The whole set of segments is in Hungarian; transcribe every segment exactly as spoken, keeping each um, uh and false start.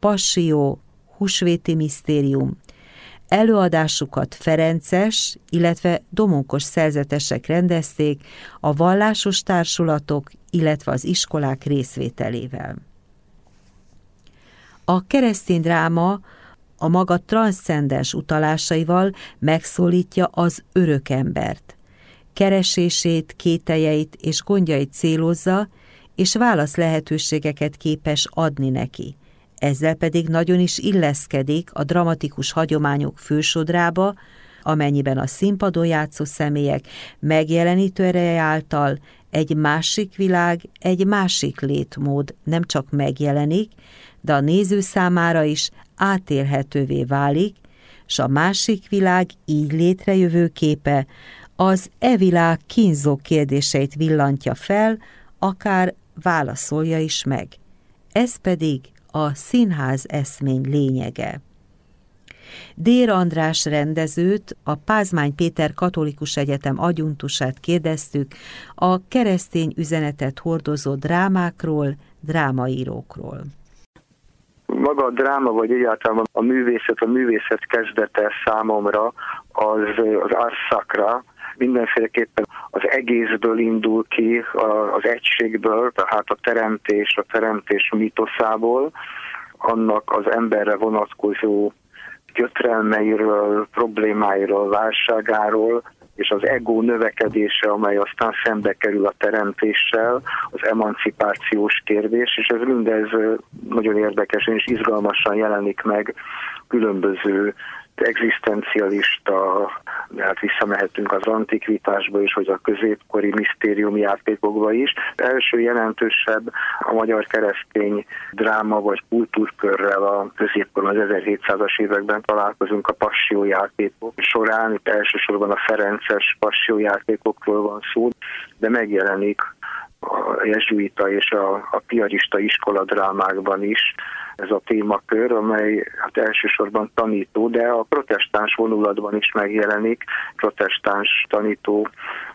Passió, húsvéti misztérium. Előadásukat ferences, illetve domonkos szerzetesek rendezték a vallásos társulatok, illetve az iskolák részvételével. A keresztény dráma a maga transzcendens utalásaival megszólítja az örökembert. Keresését, kételjeit és gondjait célozza, és válasz lehetőségeket képes adni neki. Ezzel pedig nagyon is illeszkedik a dramatikus hagyományok fősodrába, amennyiben a színpadon játszó személyek megjelenítő ereje által egy másik világ, egy másik létmód nem csak megjelenik, de a néző számára is átélhetővé válik, s a másik világ így létrejövő képe az e világ kínzó kérdéseit villantja fel, akár válaszolja is meg. Ez pedig a színház eszmény lényege. Dér András rendezőt, a Pázmány Péter Katolikus Egyetem adjunktusát kérdeztük a keresztény üzenetet hordozó drámákról, drámaírókról. Maga a dráma, vagy egyáltalán a művészet, a művészet kezdete számomra az, az ars sacra, mindenféleképpen az egészből indul ki, az egységből, tehát a teremtés, a teremtés mitoszából, annak az emberre vonatkozó gyötrelmeiről, problémáiról, válságáról, és az ego növekedése, amely aztán szembe kerül a teremtéssel, az emancipációs kérdés, és ez mindez nagyon érdekesen és izgalmasan jelenik meg különböző egzisztencialista, hát visszamehetünk az antikvitásba is, vagy a középkori misztériumi játékokba is. Első jelentősebb a magyar keresztény dráma vagy kultúrkörrel a középkoron, az ezerhétszázas években találkozunk a passiójátékok során. Itt elsősorban a ferences passiójátékokról van szó, de megjelenik a jezsuita és a, a piarista iskoladrámákban is ez a témakör, amely hát elsősorban tanító, de a protestáns vonulatban is megjelenik, protestáns tanító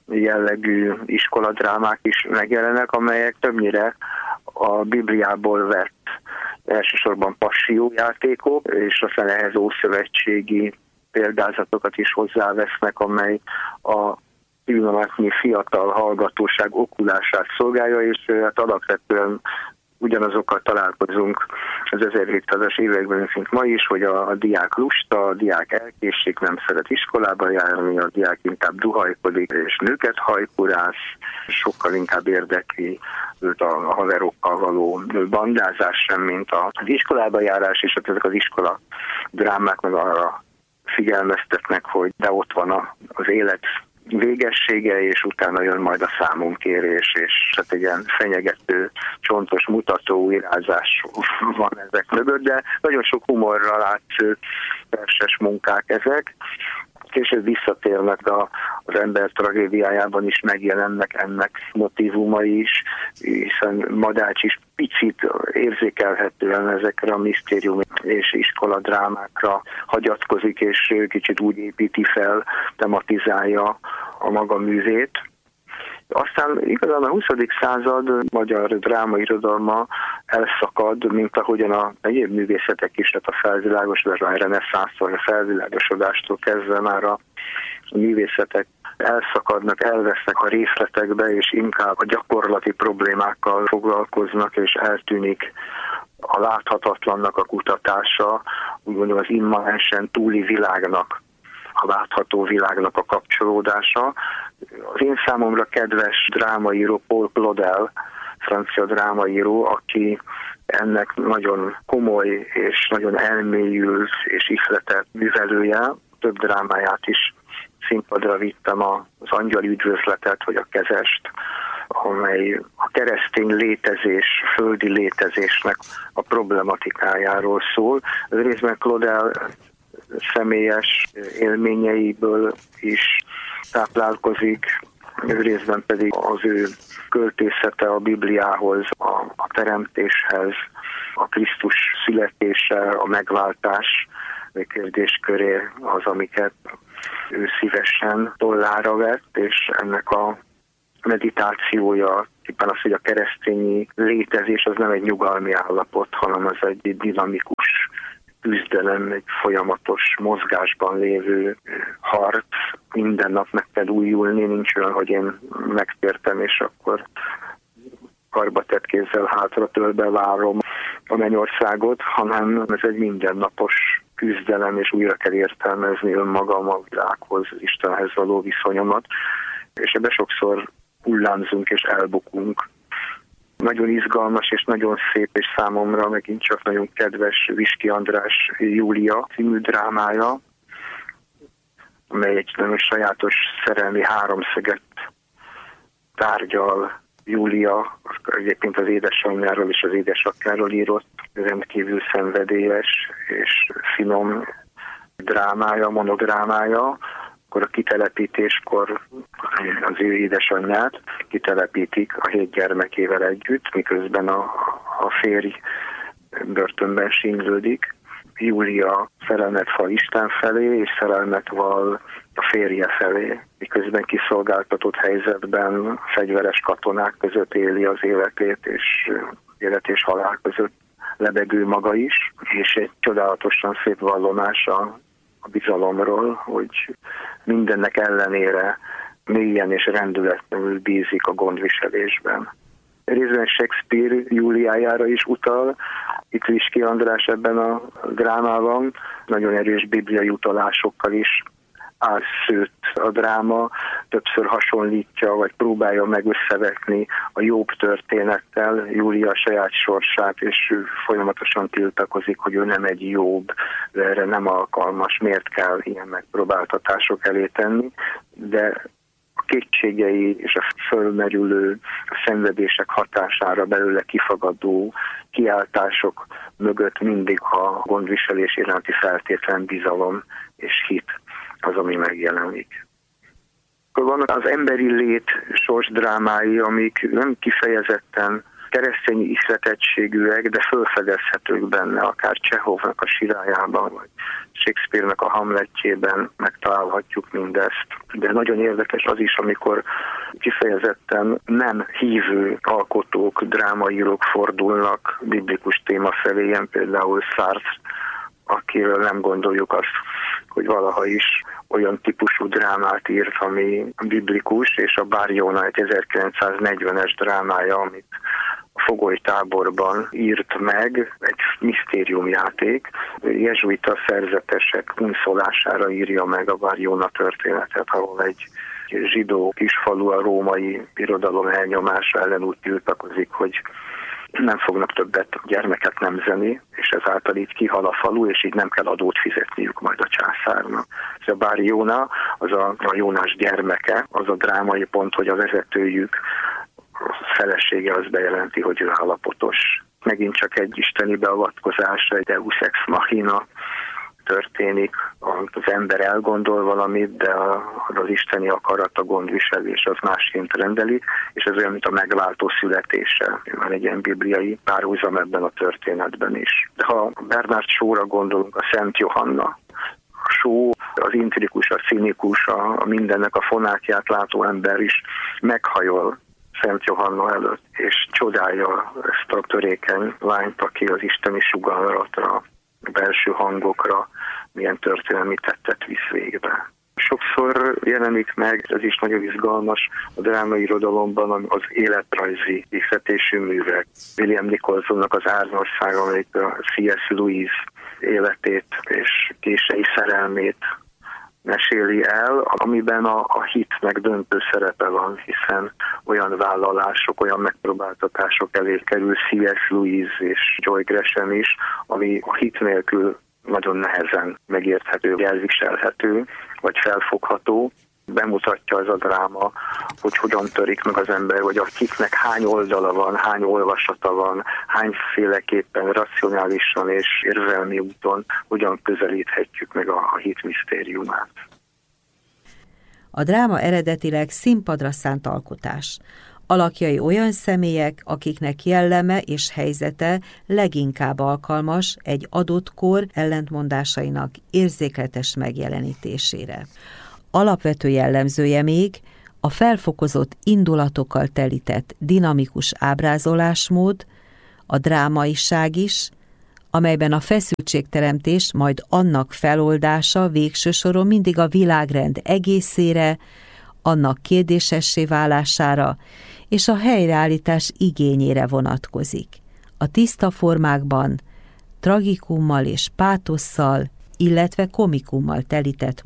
jellegű iskoladrámák is megjelennek, amelyek többnyire a Bibliából vett elsősorban passiójátékok, és aztán ehhez ószövetségi példázatokat is hozzávesznek, amely a pillanatnyi fiatal hallgatóság okulását szolgálja, és hát alapvetően ugyanazokkal találkozunk az ezerhétszázas években, mint ma is, hogy a, a diák lusta, a diák elkésik, nem szeret iskolába járni, a diák inkább duhajkodik és nőket hajkurász, sokkal inkább érdekli őt a, a haverokkal való bandázás sem, mint az iskolába járás, és ezek az iskola drámák meg arra figyelmeztetnek, hogy de ott van a, az élet végessége, és utána jön majd a számunkérés, és hát egy ilyen fenyegető, csontos mutatóírázás van ezek mögött, de nagyon sok humorra látszó verses munkák ezek. Később visszatérnek a, az ember tragédiájában is megjelennek ennek motívumai is, hiszen Madács is picit érzékelhetően ezekre a misztérium és iskoladrámákra hagyatkozik, és kicsit úgy építi fel, tematizálja a maga művét. Aztán igazán a huszadik század magyar drámairodalma elszakad, mint ahogyan a egyéb művészetek is, tehát a felvilágosodás, a reneszánsztól, a felvilágosodástól kezdve már a művészetek elszakadnak, elvesznek a részletekbe, és inkább a gyakorlati problémákkal foglalkoznak, és eltűnik a láthatatlannak a kutatása, úgy mondom az immanensen túli világnak, a látható világnak a kapcsolódása. Az én számomra kedves drámaíró Paul Claudel, francia drámaíró, aki ennek nagyon komoly és nagyon elmélyült és ihletett művelője. Több drámáját is színpadra vittem, az Angyali üdvözletet vagy a Kezest, amely a keresztény létezés, földi létezésnek a problematikájáról szól. Ez részben Claudel személyes élményeiből is táplálkozik, részben pedig az ő költészete a Bibliához, a, a teremtéshez, a Krisztus születése, a megváltás kérdésköré az, amiket ő szívesen tollára vett, és ennek a meditációja, éppen az, hogy a keresztényi létezés az nem egy nyugalmi állapot, hanem az egy dinamikus küzdelem, egy folyamatos mozgásban lévő harc. Minden nap meg kell újulni, nincs olyan, hogy én megtértem, és akkor karba tett kézzel hátra tölbe várom a mennyországot, hanem ez egy mindennapos küzdelem, és újra kell értelmezni önmagam, a világhoz, az Istenhez való viszonyomat, és ebbe sokszor hullámzunk és elbukunk. Nagyon izgalmas és nagyon szép, és számomra megint csak nagyon kedves Viski András Júlia című drámája, amely egy nagyon sajátos szerelmi háromszöget tárgyal. Júlia egyébként az édesanyjáról és az édesapjáról írott, rendkívül szenvedélyes és finom drámája, monodrámája. Akkor a kitelepítéskor az ő édesanyját kitelepítik a hét gyermekével együtt, miközben a, a férj börtönben sínylődik. Júlia szerelmet val Isten felé, és szerelmet val a férje felé, miközben kiszolgáltatott helyzetben fegyveres katonák között éli az életét, és élet és halál között lebegő maga is, és egy csodálatosan szép vallomása a bizalomról, hogy mindennek ellenére mélyen és rendületlenül bízik a gondviselésben. Részben Shakespeare Júliájára is utal, itt Viski András ebben a drámában, nagyon erős bibliai utalásokkal is átszőtt a dráma, többször hasonlítja, vagy próbálja meg összevetni a Jobb történettel Júlia saját sorsát, és ő folyamatosan tiltakozik, hogy ő nem egy Jobb, de erre nem alkalmas, miért kell ilyen megpróbáltatások elé tenni, de a kétségei és a fölmerülő szenvedések hatására belőle kifagadó kiáltások mögött mindig a gondviselés iránti feltétlen bizalom és hit az, ami megjelenik. Akkor vannak az emberi lét sorsdrámái, amik nem kifejezetten keresztény ihletettségűek, de felfedezhetők benne, akár Csehovnak a Sirályában, vagy Shakespeare-nek a Hamletjében megtalálhatjuk mindezt. De nagyon érdekes az is, amikor kifejezetten nem hívő alkotók, drámaírók fordulnak biblikus téma felé, ilyen például Sartre, akiről nem gondoljuk azt, hogy valaha is olyan típusú drámát írt, ami biblikus, és a Bár Jóna egy ezerkilencszáznegyvenes drámája, amit a fogolytáborban írt meg, egy misztériumjáték. Jezsuita szerzetesek unszolására írja meg a Bár Jóna történetet, ahol egy zsidó kisfalu a római birodalom elnyomása ellen úgy tiltakozik, hogy nem fognak többet gyermeket nemzeni, és ezáltal így kihal a falu, és így nem kell adót fizetniük majd a császárnak. Ez a Bár Jóna, az a, a Jónás gyermeke, az a drámai pont, hogy a vezetőjük, a felesége az bejelenti, hogy ő állapotos. Megint csak egy isteni beavatkozás, egy deus ex machina történik, az ember elgondol valamit, de az isteni akarat, a gondviselés az másként rendeli, és ez olyan, mint a megváltó születése. Van egy ilyen bibliai párhuzam ebben a történetben is. De ha Bernard Shaw-ra gondolunk, a Szent Johanna, a Shaw, az intrikus, a cinikus, a mindennek a fonátját látó ember is meghajol Szent Johanna előtt, és csodálja ezt a törékeny lányt, aki az isteni sugallatra, a belső hangokra milyen történelmi tettet visz végbe. Sokszor jelenik meg, ez is nagyon izgalmas, a drámairodalomban az életrajzi ihletésű művek. William Nicholsonnak az Árnország, amelyik a C S Lewis életét és kései szerelmét meséli el, amiben a, a hitnek döntő szerepe van, hiszen olyan vállalások, olyan megpróbáltatások elé kerül C S Lewis és Joy Gresham is, ami a hit nélkül nagyon nehezen megérthető, elviselhető, vagy felfogható. Bemutatja ez a dráma, hogy hogyan törik meg az ember, hogy a hitnek hány oldala van, hány olvasata van, hányféleképpen racionálisan és érzelmi úton hogyan közelíthetjük meg a, a hit misztériumát. A dráma eredetileg színpadra szánt alkotás. Alakjai olyan személyek, akiknek jelleme és helyzete leginkább alkalmas egy adott kor ellentmondásainak érzékletes megjelenítésére. Alapvető jellemzője még a felfokozott indulatokkal telített dinamikus ábrázolásmód, a drámaiság is, amelyben a feszültségteremtés, majd annak feloldása végső soron mindig a világrend egészére, annak kérdésessé válására és a helyreállítás igényére vonatkozik. A tiszta formákban, tragikummal és pátosszal, illetve komikummal telített